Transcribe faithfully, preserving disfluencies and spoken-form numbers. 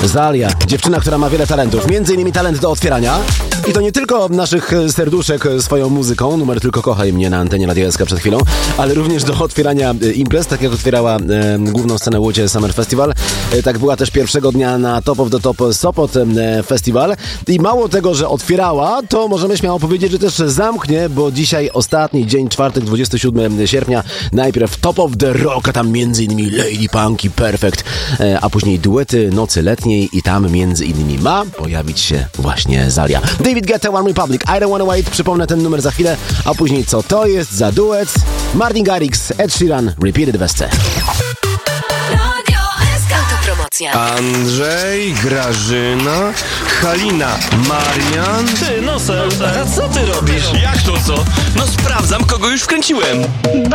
Zalia, dziewczyna, która ma wiele talentów, między innymi talent do otwierania. I to nie tylko naszych serduszek swoją muzyką, numer Tylko kochaj mnie na antenie Radia S K przed chwilą, ale również do otwierania imprez, tak jak otwierała e, główną scenę Łodzie Summer Festival. E, tak była też pierwszego dnia na Top of the Top Sopot e, Festival. I mało tego, że otwierała, to możemy śmiało powiedzieć, że też zamknie, bo dzisiaj ostatni dzień, czwartek, dwudziestego siódmego sierpnia, najpierw Top of the Rock, a tam między innymi Lady Punk i Perfect, e, a później duety Nocy Letniej i tam między innymi ma pojawić się właśnie Zalia. David Guetta, One Republic, I Don't Wanna Wait, przypomnę ten numer za chwilę, a później co to jest za duet? Martin Garrix, Ed Sheeran, Repeated w Esce. Autopromocja. Andrzej, Grażyna, Halina, Marian. Ty, Nosel, a co ty robisz? Jak to co? No sprawdzam, kogo już wkręciłem.